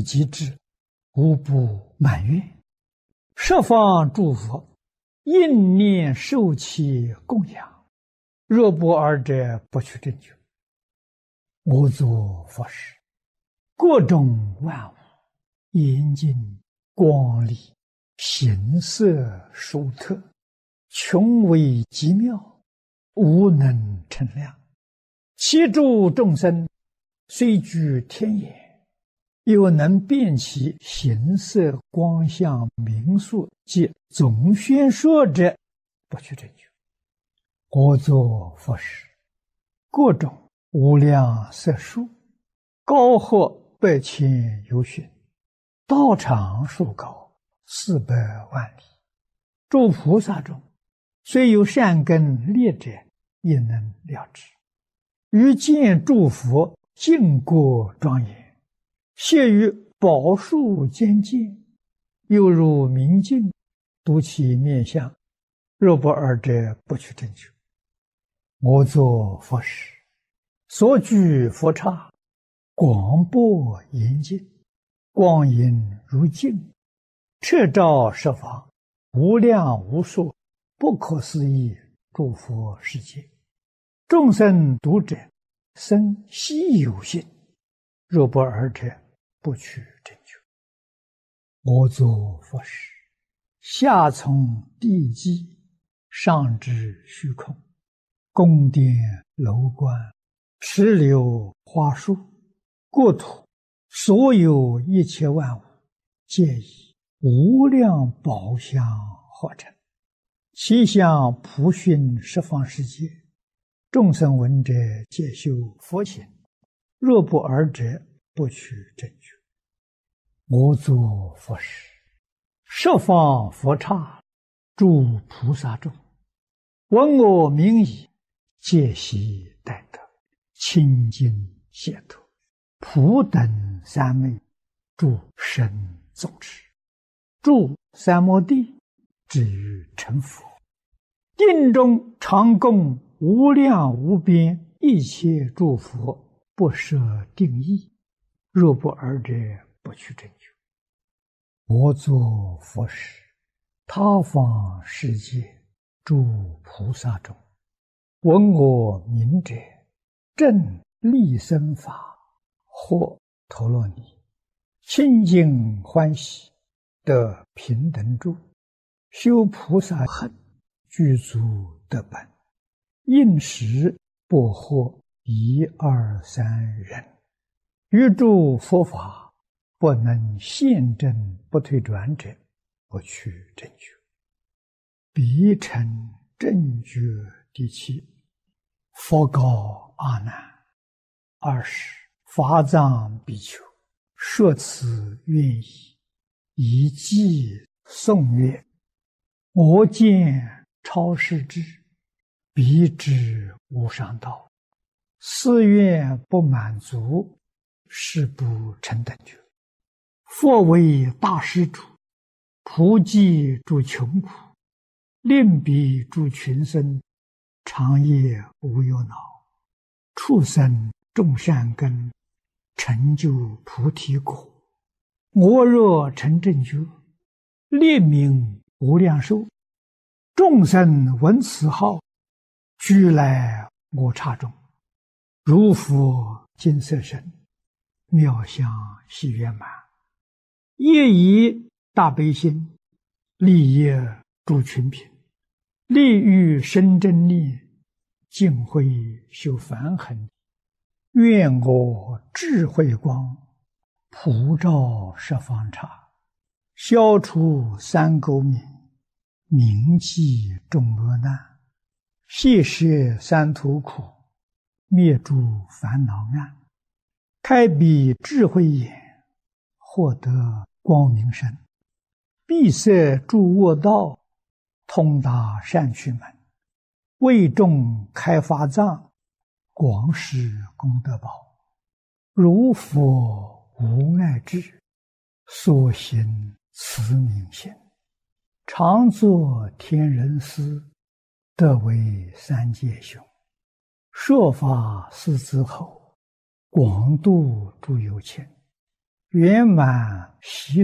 即至，无不满愿。十方诸佛应念受其供养，若不尔者，不取正觉。我作佛时，各种万物严净光丽，形色殊特，穷微极妙，无能称量。其诸众生虽居天眼，又能辨其形色光相名数及总宣说者，不取正觉。我作佛时，各种无量色数，高或百千由旬，道场数高400万里。诸菩萨中，虽有善根劣者，也能了知。于见诸佛净国庄严，谢于宝树间见，犹如明镜，睹其面相，若不尔者，不取正觉。我作佛时，所居佛刹，广博严净，光影如镜，彻照十方，无量无数，不可思议诸佛世界。众生读者，生希有信，若不尔者，不取正觉。我作佛时，下从地基，上至虚空，宫殿楼观，池流花树，国土所有一切万物，皆以无量宝相合成，其相普熏十方世界。众生闻者，皆修佛行，若不尔者，不取正觉。我作佛时，十方佛刹，诸菩萨众，闻我名已，皆悉待得，清净解脱，普等三昧，诸神众持，住三摩地，至于成佛。定中常供无量无边一切诸佛，不设定义，若不尔者，不取正觉。我作佛时，他方世界诸菩萨中，闻我名者，正利生法，或陀罗尼，清净欢喜，得平等住，修菩萨行，具足得本，应时不获1、2、3人，于诸佛法不能现证不退转者，不取正觉。彼成正觉第7。佛告阿难：20法藏比丘，说此愿意，以偈颂曰：我见超世智，彼知无上道，誓愿不满足，誓不成等觉。佛为大施主，普济诸穷苦，令彼诸群生，长夜无忧恼，畜生种善根，成就菩提果。我若成正觉，列名无量寿，众生闻此号，俱来我刹中，如佛金色身，妙相喜圆满，业以大悲心，利益诸群品，利欲生真念，净慧修梵行。愿我智慧光，普照十方刹，消除三垢冥，铭记众恶难，悉摄三途苦，灭诸烦恼暗，开彼智慧眼，获得光明身，闭塞诸恶道，通达善趣门，为众开法藏，广施功德宝。如佛无碍智，所行慈悯心，常作天人师，得为三界雄。说法四子后，广度诸有情， 圆满习